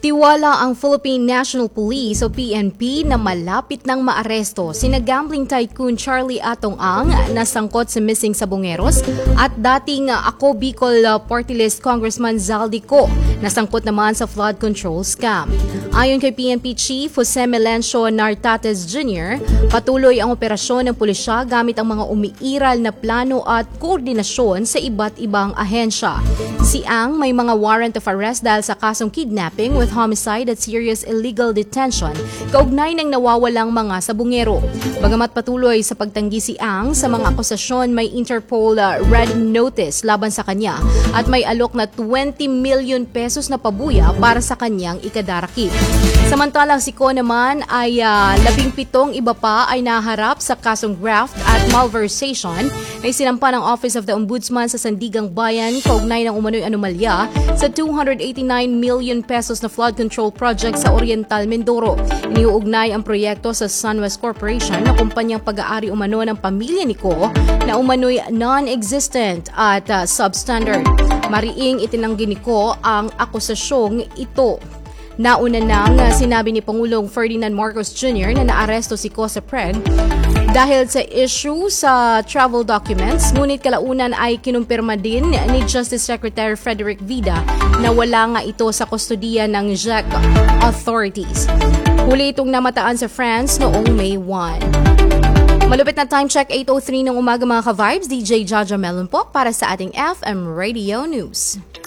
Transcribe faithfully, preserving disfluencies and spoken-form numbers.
Tiwala ang Philippine National Police o P N P na malapit nang maaresto sina gambling tycoon Charlie Atong Ang na sangkot sa missing Sabongeros at dating Ako Bicol Party List Congressman Zaldi Co na sangkot naman sa flood control scam. Ayon kay P N P Chief Jose Melencio Nartates Junior, patuloy ang operasyon ng pulisya gamit ang mga umiiral na plano at koordinasyon sa iba't ibang ahensya. Si Ang may mga warrant of arrest dahil sa kasong kidnapping with homicide at serious illegal detention kaugnay ng nawawalang mga sabungero. Bagamat patuloy sa pagtanggi si Ang sa mga akusasyon, may Interpol uh, red notice laban sa kanya at may alok na twenty million pesos na pabuya para sa kanyang ikadarakip. Samantalang si Ko naman ay uh, labing pitong iba pa ay naharap sa kasong graft at malversation na isinampa ng Office of the Ombudsman sa Sandigang Bayan kaugnay ng umano'y anomalya sa two hundred eighty-nine million pesos na flood control project sa Oriental Mindoro. Iniuugnay ang proyekto sa SunWest Corporation na kumpanyang pag-aari umano ng pamilya ni Ko na umano'y non-existent at uh, substandard. Mariing itinanggi ni Ko ang akusasyong ito. Nauna nang uh, sinabi ni Pangulong Ferdinand Marcos Junior na naaresto si Ko sa P R E D dahil sa issue sa travel documents, ngunit kalaunan ay kinumpirma din ni Justice Secretary Frederick Vida na wala nga ito sa kustodiya ng J E C authorities. Huli itong namataan sa France noong May first. Malupit na time check, eight oh three ng umaga mga ka-vibes, D J Jaja Melon po para sa ating F M Radio News.